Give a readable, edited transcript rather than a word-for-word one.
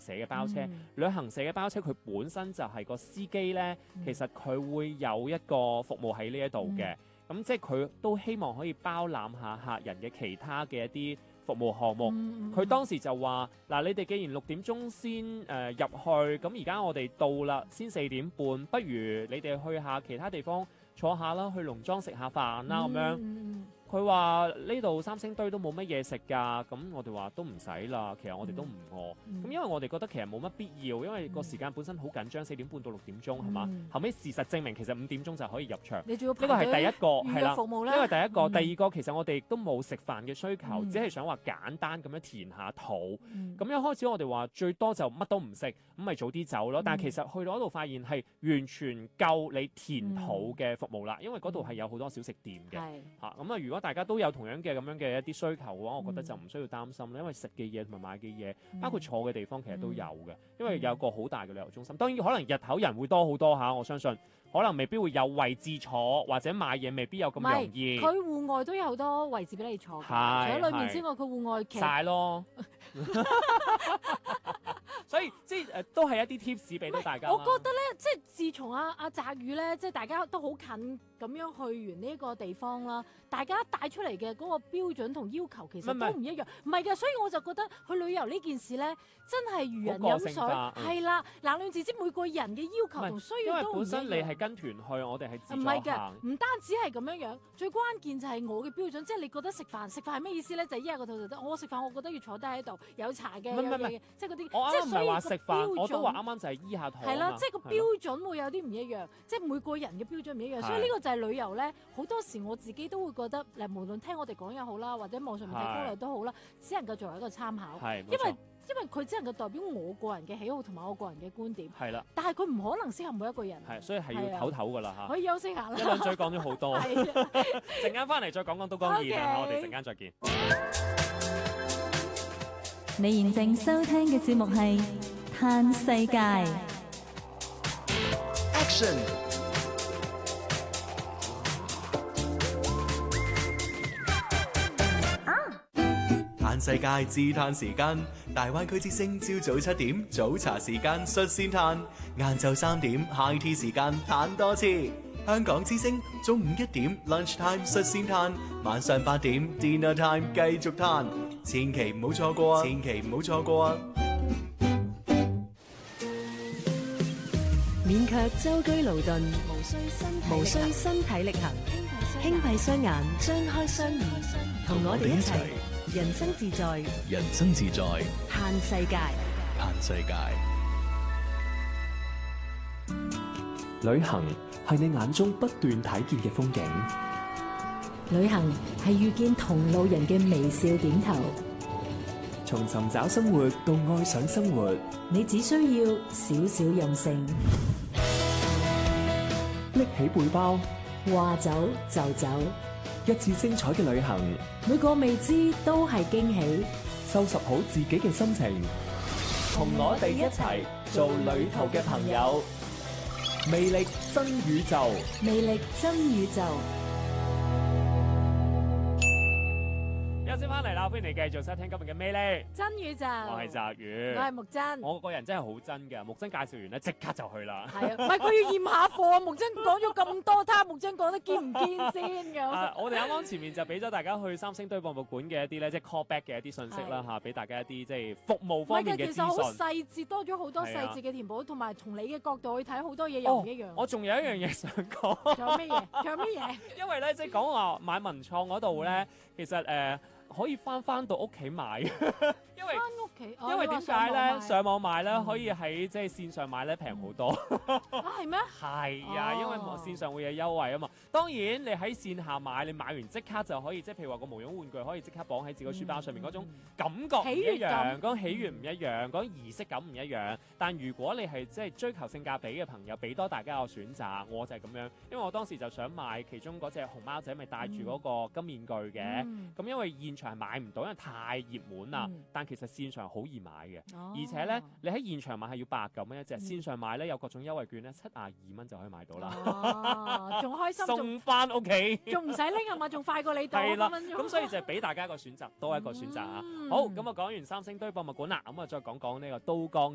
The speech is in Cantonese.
社嘅包車。旅行社嘅包車佢本身就係個司機咧，其實佢會有一個服務喺呢一度嘅。咁即係佢都希望可以包攬下客人嘅其他嘅一啲服務項目。佢當時就話：嗱，你哋既然6點鐘先入去，咁而家我哋到啦，先4點半，不如你哋去下其他地方坐下啦，去農莊食下飯啦咁樣。佢話呢度三星堆都冇乜嘢食㗎，咁我哋話都唔使啦，其實我哋都唔餓。咁因為我哋覺得其實冇乜必要，因為個時間本身好緊張，4點半到6點鐘係嘛？後尾事實證明其實5點鐘就可以入場。 你仲要呢個係第一個係啦， 服務啦。 呢個係第一個，第二個其實我哋都冇食飯嘅需求，只係想話簡單咁樣填下肚。咁一開始我哋話最多就乜都唔食，咁咪早啲走咯。但係其實去到嗰度發現係完全夠你填肚嘅服務啦，因為嗰度係有好多小食店嘅嚇。咁啊，如果大家都有同樣嘅咁樣嘅一啲需求嘅話，我覺得就唔需要擔心啦，因為食嘅嘢同埋買嘅嘢，包括坐嘅地方其實都有嘅，因為有個好大嘅旅遊中心。當然可能日頭人會多好多嚇，我相信可能未必會有位置坐，或者買嘢未必有咁容易。 佢戶外都有好多位置俾你坐，除咗裏面之外，佢戶外其實曬咯。所以即係都係一啲 tips 俾到大家。 我覺得咧，即係自從阿澤宇咧，即係大家都好近咁樣去完呢個地方啦，大家帶出嚟嘅嗰個標準同要求其實都唔一樣。唔係嘅，所以我就覺得去旅遊呢件事咧，真係如人飲水。係啦，嗱，你知每個人嘅要求同需要都唔一樣。因為本身你係跟團去，我哋係自助行。 唔係嘅，唔單止係咁樣樣，最關鍵就係我嘅標準，即係你覺得食飯係咩意思咧？就係依下個肚就得。我食飯，我覺得要坐低喺度，有茶嘅，有嘢嘅，即係嗰啲。 我啱啱唔係話食飯，我都話啱啱就係醫下肚。 係啦，即係個標準會有啲唔一樣，即係每個人嘅標準唔一樣，所以呢個就係旅遊咧。好多時我自己都會覺得，無論聽我哋講又好啦，或者網上面睇攻略都好啦，只能夠作為一個參考。因為佢只能夠代表我個人嘅喜好同埋我個人嘅觀點。 係啦， 但係佢唔可能適合每一個人。 係，所以係要唞唞㗎啦嚇。 可以休息下啦。 一輪嘴講咗好多，陣間翻嚟再講都江彥啊！我哋陣間再見。 你現正收聽嘅節目係《嘆世界》。 Action！嘆世界自嘆時間，大灣區之聲朝早7點早茶時間率先嘆，晏晝3點 high tea 時間嘆多次。香港之聲中午1點 lunch time 率先嘆，晚上8點 dinner time 繼續嘆，千祈唔好錯過啊！千祈唔好錯過啊！ 免卻舟車勞頓，無需身體力行，輕閉雙眼，張開雙耳，同我哋一齊人生自在， 人生自在， 嘆世界， 嘆世界。 旅行係你眼中不斷睇見嘅風景， 旅行係遇見同路人嘅微笑點頭。 從尋找生活到愛上生活， 你只需要少少任性， 拎起背包， 話走就走， 一次精彩嘅旅行， 每個未知都係驚喜。 收拾好自己嘅心情，同我哋一齊做旅途嘅朋友。魅力真宇宙， 魅力真宇宙。 先翻嚟啦，歡迎你繼續收聽今日嘅魅力真宇宙。 我係澤宇， 我係木真。 我個人真係好真嘅，木真介紹完咧，即刻就去啦。 係啊，唔係佢要驗下貨啊！木真講咗咁多，睇下木真講得堅唔堅先咁。 我哋啱啱前面就俾咗大家去三星堆博物館嘅一啲咧，即係 callback 嘅一啲信息啦嚇，俾大家一啲即係服務方面嘅資訊。 其實好細節，多咗好多細節嘅填補，同埋從你嘅角度去睇好多嘢又唔一樣。 我仲有一樣嘢想講。 仲有咩嘢？仲有咩嘢？ 因為咧，即係講話買文創嗰度咧，其實可以翻到屋企買，因為因為點解咧？上網買咧可以喺即係線上買咧平好多。 係咩？ 係啊，因為線上會有優惠啊嘛。當然你喺線下買，你買完即刻就可以，即係譬如話個毛絨玩具可以即刻綁喺自己個書包上面嗰種感覺唔一樣，嗰種喜悅唔一樣，嗰種儀式感唔一樣。但如果你係即係追求性價比嘅朋友，俾多大家個選擇，我就係咁樣。因為我當時就想買其中嗰隻熊貓仔，咪戴住嗰個金面具嘅。咁因為現場係買唔到，因為太熱門啦。但其實線上好易買嘅，而且咧你喺現場買係要89蚊一隻，線上買咧有各種優惠券咧72蚊就可以買到啦。 仲開心， 送翻屋企， 仲唔使拎啊嘛，仲快過你到。 係啦，咁所以就俾大家一個選擇，多一個選擇啊。好，咁啊講完三星堆博物館啦，咁啊再講講呢個都江